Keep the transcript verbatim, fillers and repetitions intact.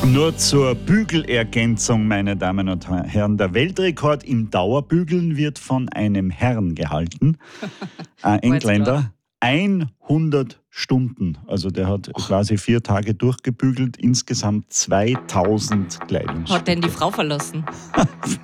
Nur zur Bügelergänzung, meine Damen und Herren. Der Weltrekord im Dauerbügeln wird von einem Herrn gehalten. Ein Engländer. hundert Stunden. Also der hat quasi vier Tage durchgebügelt. Insgesamt zweitausend Kleidungsstücke. Hat denn die Frau verlassen?